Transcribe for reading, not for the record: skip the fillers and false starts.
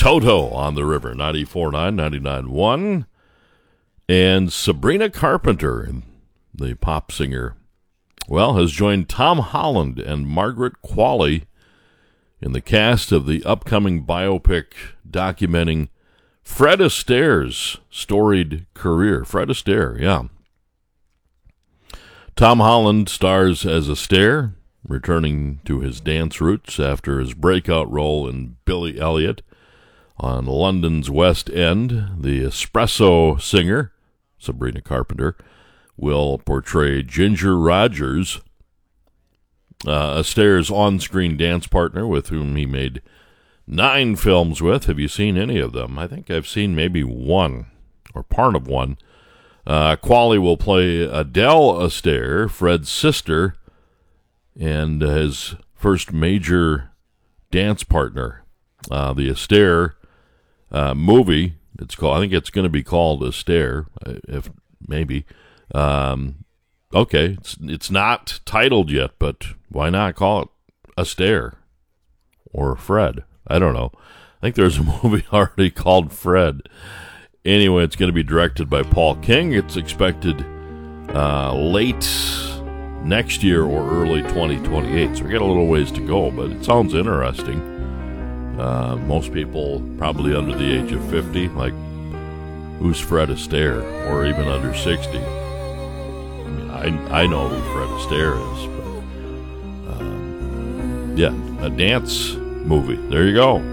Toto on the River, 94.9, 99.1. And Sabrina Carpenter, the pop singer, well, has joined Tom Holland and Margaret Qualley in the cast of the upcoming biopic documenting Fred Astaire's storied career. Fred Astaire, yeah. Tom Holland stars as Astaire, returning to his dance roots after his breakout role in Billy Elliot on London's West End. The espresso singer, Sabrina Carpenter, will portray Ginger Rogers, Astaire's on-screen dance partner with whom he made 9 films with. Have you seen any of them? I think I've seen maybe one, or part of one. Qualley will play Adele Astaire, Fred's sister, and his first major dance partner. The Astaire movie, it's called, I think it's going to be called Astaire, if maybe. Okay, it's not titled yet, but why not call it Astaire or Fred? I don't know. I think there's a movie already called Fred. Anyway, it's going to be directed by Paul King. It's expected late next year or early 2028. So we got a little ways to go, but it sounds interesting. Most people probably under the age of 50, like, who's Fred Astaire? Or even under 60. I mean, I know who Fred Astaire is, but yeah, a dance movie. There you go.